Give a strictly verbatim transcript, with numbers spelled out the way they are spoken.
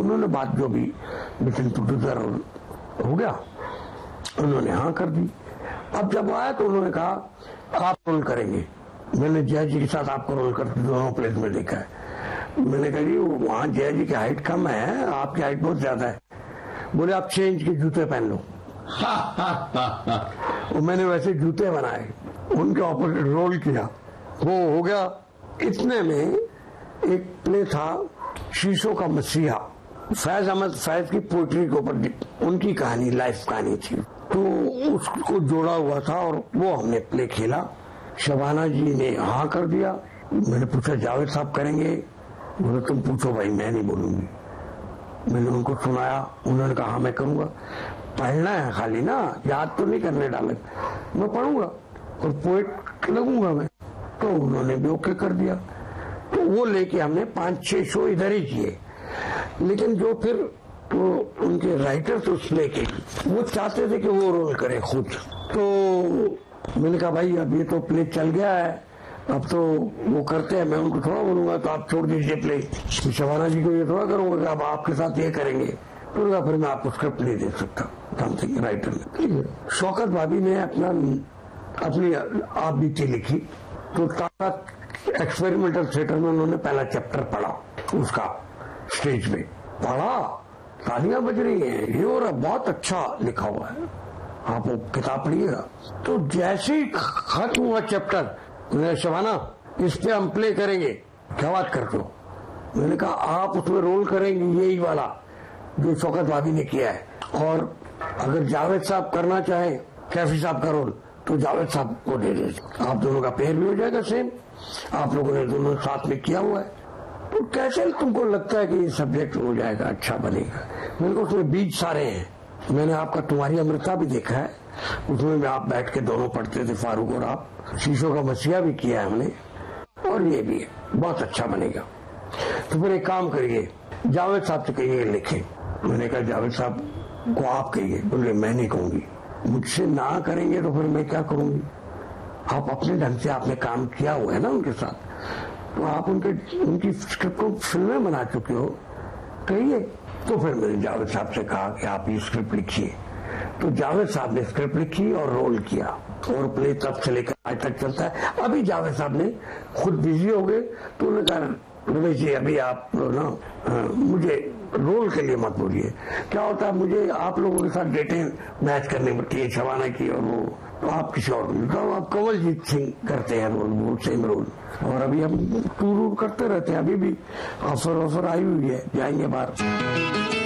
उन्होंने बात जो भी बिपिन टूटूदर हो गया, उन्होंने हाँ कर दी। अब जब आया तो उन्होंने कहा आप रोल करेंगे। मैंने जया जी के साथ आपको रोल करते दोनों प्लेस में देखा है। मैंने कहा जी वहां जया जी की हाइट कम है, आपकी हाइट बहुत ज्यादा है। बोले आप छह इंच के जूते पहन लो। और मैंने वैसे जूते बनाए, उनके ऑपोजिट रोल किया, वो हो गया। इतने में एक प्ले था शीशों का मसीहा, फैज अहमद फैज की पोइट्री के ऊपर उनकी कहानी, लाइफ कहानी थी, तो उसको जोड़ा हुआ था और वो हमने प्ले खेला। शबाना जी ने हाँ कर दिया। मैंने पूछा जावेद साहब करेंगे? बोले तुम पूछो भाई, मैं नहीं बोलूंगी। मैंने उनको सुनाया, उन्होंने कहा हाँ मैं करूंगा। पढ़ना है खाली ना, याद तो नहीं करने डाले, मैं पढ़ूंगा और पोएट लगूंगा मैं। तो उन्होंने भी ओके कर दिया। तो वो लेके हमने पांच छह शो इधर ही किए। लेकिन जो फिर तो उनके राइटर थे उस प्ले के, वो चाहते थे कि वो रोल करे खुद। तो मैंने कहा भाई अब ये तो प्ले चल गया है, अब तो वो करते हैं, मैं उनको थोड़ा बोलूंगा तो आप छोड़ दीजिए प्ले। शबाना जी को ये थोड़ा करूंगा कि अब आपके साथ ये करेंगे, तो फिर मैं आपको स्क्रिप्ट नहीं दे सकता राइटर ने। शौकत भाभी ने अपना अपनी आप बीती लिखी, तो ताकत एक्सपेरिमेंटल थिएटर में उन्होंने पहला चैप्टर पढ़ा, उसका स्टेज में पढ़ा, तालियां बज रही हैं, ये और बहुत अच्छा लिखा हुआ है, आप वो किताब पढ़िएगा। तो जैसे ही खत्म हुआ चैप्टर, मैंने शबाना इस पे हम प्ले करेंगे, क्या बात करते हो? मैंने कहा आप उसमें रोल करेंगे यही वाला जो शौकत भाभी ने किया है, और अगर जावेद साहब करना चाहे कैफी साहब का रोल तो जावेद साहब को दे दे, आप दोनों का पेयर भी हो जाएगा सेम, आप लोगों ने दोनों साथ में किया हुआ है। तो कैसे तुमको लगता है कि ये सब्जेक्ट हो जाएगा, अच्छा बनेगा? मेरे को उसमें बीज सारे हैं। मैंने आपका तुम्हारी अमृता भी देखा है, उसमें आप बैठ के दोनों पढ़ते थे, फारूक और आप। शीशों का मसीहा भी किया है हमने, और ये भी है, बहुत अच्छा बनेगा। तो फिर एक काम करिए, जावेद साहब से कहिए लिखे। मैंने कहा जावेद साहब को आप कहिए। बोले मैं नहीं कहूंगी, मुझसे ना करेंगे तो फिर मैं क्या करूंगी? आप अपने ढंग से आपने काम किया हुआ है ना उनके साथ, तो आप उनके उनकी स्क्रिप्ट को फिल्में बना चुके हो, कहिए। तो फिर मैंने जावेद साहब से कहा कि आप ये स्क्रिप्ट लिखिए। तो जावेद साहब ने स्क्रिप्ट लिखी और रोल किया, और प्ले तब से लेकर आज तक चलता है। अभी जावेद साहब ने खुद बिजी हो गए, तो उन्होंने कहा रमेश जी अभी आप ना मुझे रोल के लिए मत बोलिए। क्या होता है, मुझे आप लोगों के साथ डेटें मैच करनी पड़ती है, शबाना की और वो, तो आप किसी और को, आप कंवलजीत सिंह करते हैं रोल, वो सेम रोल। और अभी हम टूर करते रहते हैं, अभी भी ऑफर ऑफर आई हुई है, जाएंगे बाहर।